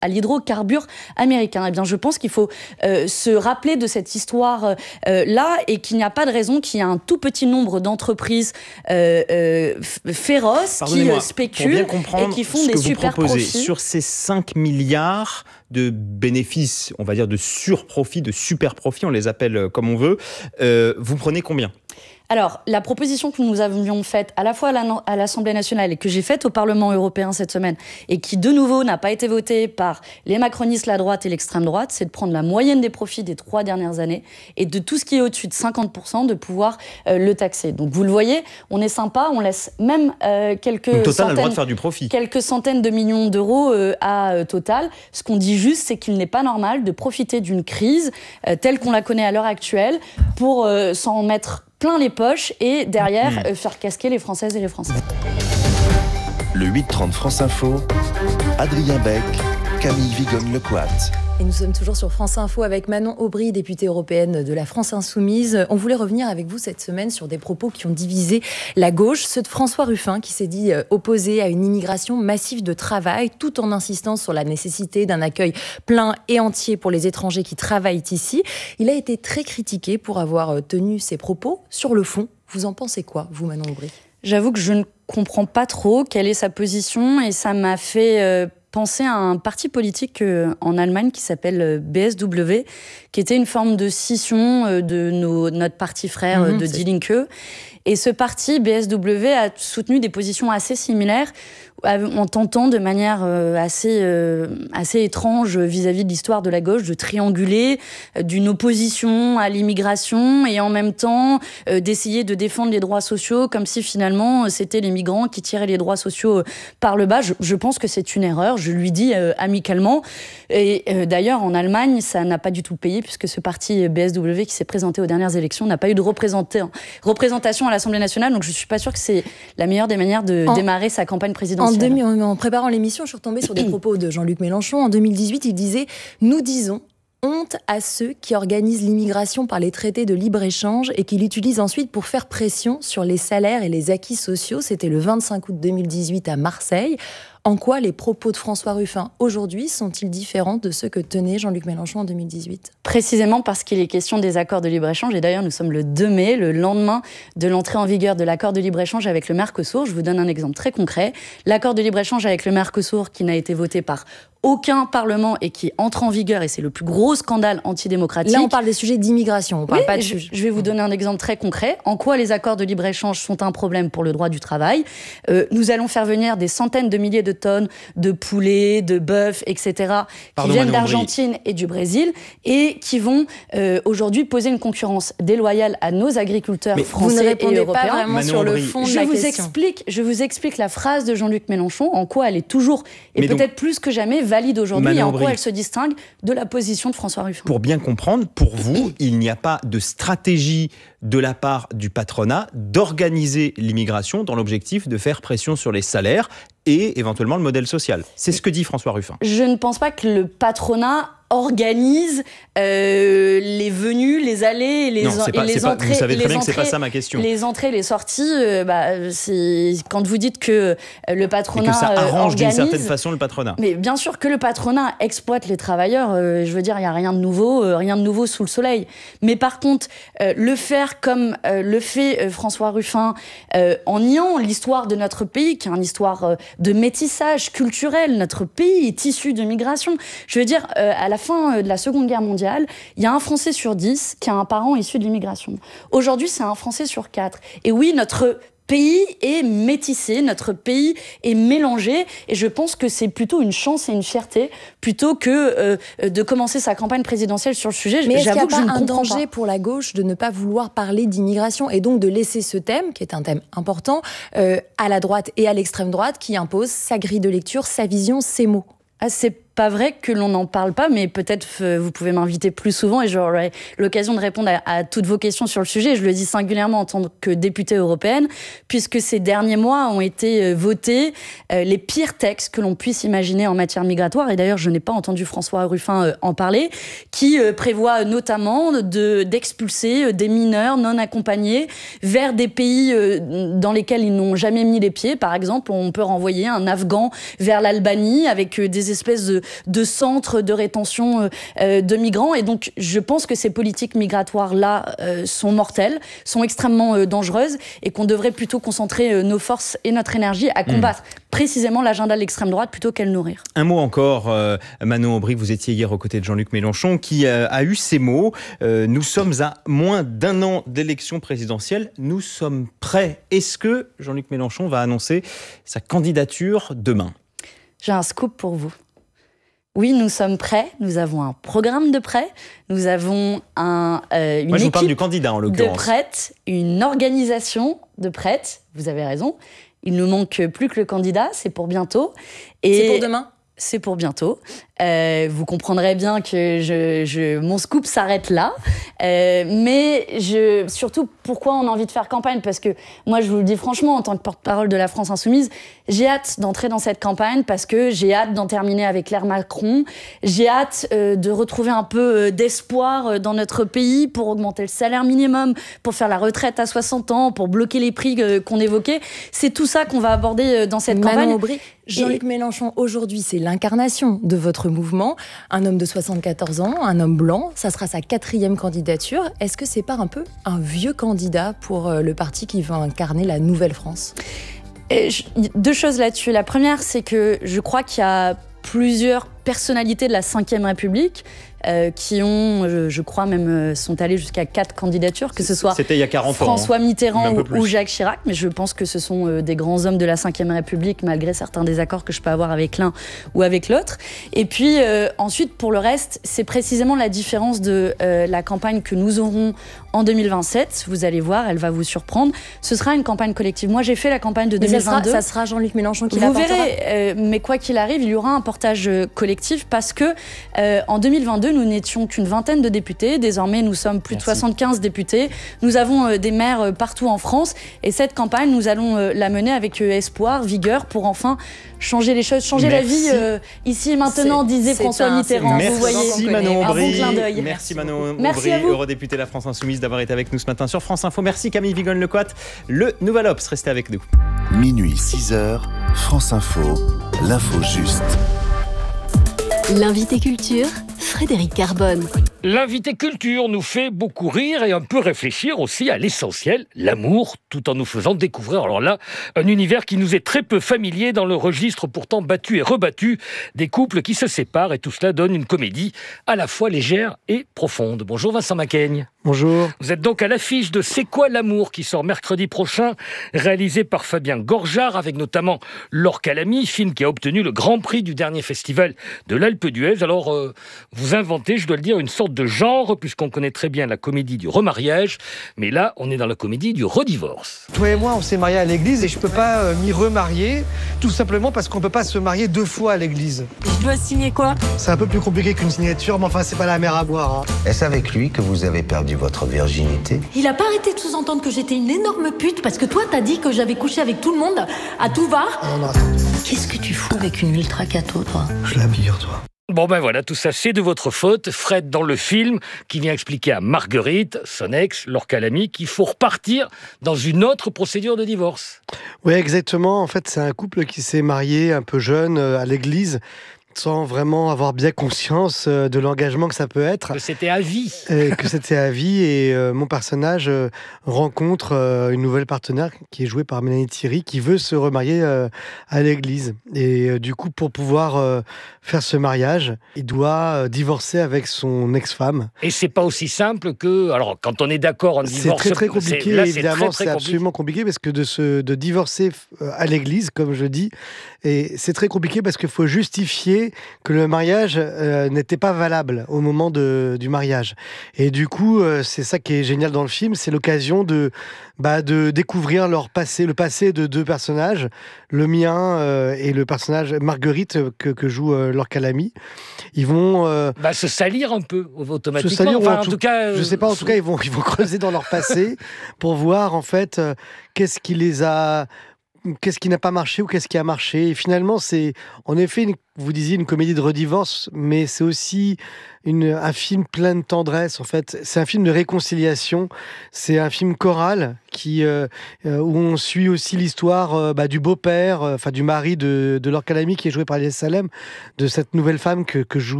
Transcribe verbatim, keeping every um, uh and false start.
à l'hydrocarbure américain. Eh bien, je pense qu'il faut euh, se rappeler de cette histoire euh, là et qu'il n'y a pas de raison qu'il y ait un tout petit nombre d'entreprises euh, euh, féroces qui euh, spéculent et qui font des super profits. Sur ces cinq milliards de bénéfices, on va dire de surprofits, de super profits, on les appelle comme on veut, euh, vous prenez combien ? Alors, la proposition que nous avions faite à la fois à l'Assemblée nationale et que j'ai faite au Parlement européen cette semaine et qui, de nouveau, n'a pas été votée par les macronistes, la droite et l'extrême droite, c'est de prendre la moyenne des profits des trois dernières années et de tout ce qui est au-dessus de cinquante pour cent de pouvoir euh, le taxer. Donc, vous le voyez, on est sympa, on laisse même euh, quelques, Donc, Total centaines, a le droit de faire du profit. quelques centaines de millions d'euros euh, à euh, Total. Ce qu'on dit juste, c'est qu'il n'est pas normal de profiter d'une crise euh, telle qu'on la connaît à l'heure actuelle pour euh, s'en mettre plein les poches et derrière mmh. euh, faire casquer les Françaises et les Français. Le huit trente France Info, Adrien Beck, Camille Vigogne-Lecoat. Et nous sommes toujours sur France Info avec Manon Aubry, députée européenne de la France Insoumise. On voulait revenir avec vous cette semaine sur des propos qui ont divisé la gauche, ceux de François Ruffin qui s'est dit opposé à une immigration massive de travail tout en insistant sur la nécessité d'un accueil plein et entier pour les étrangers qui travaillent ici. Il a été très critiqué pour avoir tenu ces propos. Sur le fond, vous en pensez quoi, vous Manon Aubry ? J'avoue que je ne comprends pas trop quelle est sa position et ça m'a fait... Euh, penser à un parti politique euh, en Allemagne qui s'appelle B S W, qui était une forme de scission euh, de nos, notre parti frère euh, de Die Linke. Et ce parti, B S W, a soutenu des positions assez similaires en tentant de manière euh, assez, euh, assez étrange vis-à-vis de l'histoire de la gauche de trianguler euh, d'une opposition à l'immigration et en même temps euh, d'essayer de défendre les droits sociaux comme si finalement c'était les migrants qui tiraient les droits sociaux euh, par le bas. Je, je pense que c'est une erreur, je lui dis euh, amicalement. Et euh, d'ailleurs, en Allemagne, ça n'a pas du tout payé puisque ce parti B S W qui s'est présenté aux dernières élections n'a pas eu de représentation à l'Assemblée nationale. Donc je ne suis pas sûre que c'est la meilleure des manières de en... démarrer sa campagne présidentielle. En, demi, en préparant l'émission, je suis retombée sur des propos de Jean-Luc Mélenchon. En deux mille dix-huit, il disait « Nous disons honte à ceux qui organisent l'immigration par les traités de libre-échange et qui l'utilisent ensuite pour faire pression sur les salaires et les acquis sociaux. » C'était le vingt-cinq août deux mille dix-huit à Marseille. En quoi les propos de François Ruffin aujourd'hui sont-ils différents de ceux que tenait Jean-Luc Mélenchon en deux mille dix-huit ? Précisément parce qu'il est question des accords de libre-échange. Et d'ailleurs, nous sommes le deux mai, le lendemain de l'entrée en vigueur de l'accord de libre-échange avec le Mercosur. Je vous donne un exemple très concret. L'accord de libre-échange avec le Mercosur qui n'a été voté par aucun Parlement et qui entre en vigueur, et c'est le plus gros scandale antidémocratique. Là, on parle des sujets d'immigration, on parle oui, pas de... Je, je vais vous donner un exemple très concret. En quoi les accords de libre-échange sont un problème pour le droit du travail ? euh, Nous allons faire venir des centaines de milliers de tonnes de poulets, de bœufs, et cetera, qui Pardon, viennent Manon d'Argentine Aubry. et du Brésil et qui vont euh, aujourd'hui poser une concurrence déloyale à nos agriculteurs Mais français vous ne répondez et européens. Pas vraiment Manon sur Aubry. le fond de je la vous question. Explique, je vous explique la phrase de Jean-Luc Mélenchon, en quoi elle est toujours, et Mais peut-être donc, plus que jamais, valide aujourd'hui, Manon et en Aubry. quoi elle se distingue de la position de François Ruffin. Pour bien comprendre, pour vous, il n'y a pas de stratégie de la part du patronat d'organiser l'immigration dans l'objectif de faire pression sur les salaires et éventuellement le modèle social. C'est ce que dit François Ruffin. Je ne pense pas que le patronat organise euh, les venues, les allées et les, non, c'est pas, et les c'est pas, entrées. Vous savez très bien entrées, que c'est pas ça ma question. Les entrées, les sorties, euh, bah, c'est quand vous dites que le patronat et que ça arrange organise, d'une certaine façon le patronat. Mais bien sûr que le patronat exploite les travailleurs. Euh, je veux dire, il y a rien de nouveau, euh, rien de nouveau sous le soleil. Mais par contre, euh, le faire comme euh, le fait euh, François Ruffin, euh, en niant l'histoire de notre pays, qui est une histoire euh, de métissage culturel. Notre pays est issu de migration. Je veux dire, euh, à la fin de la Seconde Guerre mondiale, il y a un Français sur dix qui a un parent issu de l'immigration. Aujourd'hui, c'est un Français sur quatre. Et oui, notre pays est métissé, notre pays est mélangé, et je pense que c'est plutôt une chance et une fierté, plutôt que euh, de commencer sa campagne présidentielle sur le sujet. Mais est-ce qu'il n'y a que je pas ne un danger pas. pour la gauche de ne pas vouloir parler d'immigration et donc de laisser ce thème, qui est un thème important, euh, à la droite et à l'extrême droite, qui impose sa grille de lecture, sa vision, ses mots ? Ah, c'est pas vrai que l'on n'en parle pas, mais peut-être euh, vous pouvez m'inviter plus souvent et j'aurai l'occasion de répondre à, à toutes vos questions sur le sujet. Je le dis singulièrement en tant que députée européenne, puisque ces derniers mois ont été euh, votés euh, les pires textes que l'on puisse imaginer en matière migratoire. Et d'ailleurs, je n'ai pas entendu François Ruffin euh, en parler, qui euh, prévoit notamment de, d'expulser euh, des mineurs non accompagnés vers des pays euh, dans lesquels ils n'ont jamais mis les pieds. Par exemple, on peut renvoyer un Afghan vers l'Albanie avec euh, des espèces de de, de centres de rétention euh, de migrants. Et donc, je pense que ces politiques migratoires-là euh, sont mortelles, sont extrêmement euh, dangereuses et qu'on devrait plutôt concentrer euh, nos forces et notre énergie à combattre mmh. précisément l'agenda de l'extrême droite plutôt qu'à le nourrir. Un mot encore, euh, Manon Aubry, vous étiez hier aux côtés de Jean-Luc Mélenchon qui euh, a eu ces mots. Euh, nous sommes à moins d'un an d'élection présidentielle, nous sommes prêts. Est-ce que Jean-Luc Mélenchon va annoncer sa candidature demain ? J'ai un scoop pour vous. Oui, nous sommes prêts, nous avons un programme de prêts, nous avons un, euh, une Moi, je vous équipe parle du candidat, en l'occurrence. de prêtes, une organisation de prêtes, vous avez raison. Il ne manque plus que le candidat, c'est pour bientôt. Et c'est pour demain ? C'est pour bientôt. Euh, vous comprendrez bien que je, je, mon scoop s'arrête là. Euh, mais je, surtout, pourquoi on a envie de faire campagne ? Parce que moi, je vous le dis franchement, en tant que porte-parole de la France Insoumise, j'ai hâte d'entrer dans cette campagne parce que j'ai hâte d'en terminer avec l'ère Macron. J'ai hâte euh, de retrouver un peu d'espoir dans notre pays pour augmenter le salaire minimum, pour faire la retraite à soixante ans, pour bloquer les prix euh, qu'on évoquait. C'est tout ça qu'on va aborder dans cette Manon campagne. Aubry, Jean-Luc Et... Mélenchon, aujourd'hui, c'est l'incarnation de votre mouvement. Un homme de soixante-quatorze ans, un homme blanc, ça sera sa quatrième candidature. Est-ce que c'est pas un peu un vieux candidat pour le parti qui va incarner la nouvelle France ? Et je, deux choses là-dessus. La première, c'est que je crois qu'il y a plusieurs personnalités de la cinquième République euh, qui ont, je, je crois même, euh, sont allées jusqu'à quatre candidatures, que ce soit C'était il y a quarante François ans, hein. Mitterrand ou, ou Jacques Chirac, mais je pense que ce sont euh, des grands hommes de la cinquième République, malgré certains désaccords que je peux avoir avec l'un ou avec l'autre. Et puis euh, ensuite, pour le reste, c'est précisément la différence de euh, la campagne que nous aurons en deux mille vingt-sept. Vous allez voir, elle va vous surprendre. Ce sera une campagne collective. Moi, j'ai fait la campagne de deux mille vingt-deux. Ça sera, ça sera Jean-Luc Mélenchon qui Vous la portera. verrez, euh, mais quoi qu'il arrive, il y aura un portage collectif parce que euh, en deux mille vingt-deux, nous n'étions qu'une vingtaine de députés. Désormais, nous sommes plus Merci. de soixante-quinze députés. Nous avons euh, des maires euh, partout en France. Et cette campagne, nous allons euh, la mener avec euh, espoir, vigueur, pour enfin changer les choses, changer Merci. la vie euh, ici et maintenant, c'est, disait c'est François un, Mitterrand. Merci, vous voyez, Manon Aubry. Un bon clin d'œil. Merci Manon Merci Aubry, eurodéputée de la France Insoumise, d'avoir été avec nous ce matin sur France Info. Merci Camille Vigonne-Lecoat, le Nouvel Obs. Restez avec nous. Minuit six heures, France Info, l'info juste. L'invité culture, Frédéric Carbone. L'invité culture nous fait beaucoup rire et un peu réfléchir aussi à l'essentiel, l'amour, tout en nous faisant découvrir, alors là, un univers qui nous est très peu familier dans le registre pourtant battu et rebattu des couples qui se séparent, et tout cela donne une comédie à la fois légère et profonde. Bonjour Vincent Macaigne. Bonjour. Vous êtes donc à l'affiche de C'est quoi l'amour qui sort mercredi prochain, réalisé par Fabien Gorjard avec notamment Laure Calamy, film qui a obtenu le grand prix du dernier festival de l'Alpe d'Huez. Alors, euh, vous inventez, je dois le dire, une sorte de genre, puisqu'on connaît très bien la comédie du remariage, mais là, on est dans la comédie du redivorce. Toi et moi, on s'est mariés à l'église et je peux pas euh, m'y remarier, tout simplement parce qu'on peut pas se marier deux fois à l'église. Je dois signer quoi ? C'est un peu plus compliqué qu'une signature, mais enfin, c'est pas la mer à boire. Hein. Est-ce avec lui que vous avez perdu votre virginité ? Il a pas arrêté de sous-entendre que j'étais une énorme pute parce que toi, t'as dit que j'avais couché avec tout le monde, à tout va. Non, non, attends. Qu'est-ce que tu fous avec une ultra cato, toi ? Je l'abille, toi. Bon ben voilà, tout ça c'est de votre faute. Fred dans le film qui vient expliquer à Marguerite, son ex, Laure Calamy, qu'il faut repartir dans une autre procédure de divorce. Oui, exactement. En fait, c'est un couple qui s'est marié un peu jeune à l'église, sans vraiment avoir bien conscience de l'engagement que ça peut être. Que c'était à vie. Et que c'était à vie. Et euh, mon personnage euh, rencontre euh, une nouvelle partenaire qui est jouée par Mélanie Thierry, qui veut se remarier euh, à l'église. Et euh, du coup, pour pouvoir euh, faire ce mariage, il doit euh, divorcer avec son ex-femme. Et c'est pas aussi simple que... Alors, quand on est d'accord en divorce... C'est très, très compliqué. Là, évidemment, c'est, très, très c'est absolument compliqué parce que de, se, de divorcer à l'église, comme je dis, et c'est très compliqué parce qu'il faut justifier que le mariage euh, n'était pas valable au moment de, du mariage. Et du coup, euh, c'est ça qui est génial dans le film, c'est l'occasion de, bah, de découvrir leur passé, le passé de deux personnages, le mien euh, et le personnage Marguerite que, que joue euh, Laure Calamy. Ils vont... Euh, bah, se salir un peu, automatiquement. Se salir, enfin, en, en tout, tout cas... Euh, je sais pas, en tout cas, ils vont, ils vont creuser dans leur passé pour voir, en fait, euh, qu'est-ce qui les a... qu'est-ce qui n'a pas marché ou qu'est-ce qui a marché. Et finalement, c'est en effet, une, vous disiez, une comédie de redivorce, mais c'est aussi une, un film plein de tendresse. En fait, c'est un film de réconciliation. C'est un film choral qui, euh, où on suit aussi l'histoire euh, bah, du beau-père, enfin euh, du mari de, de Laure Calamy, qui est joué par Elias Salem, de cette nouvelle femme que, que joue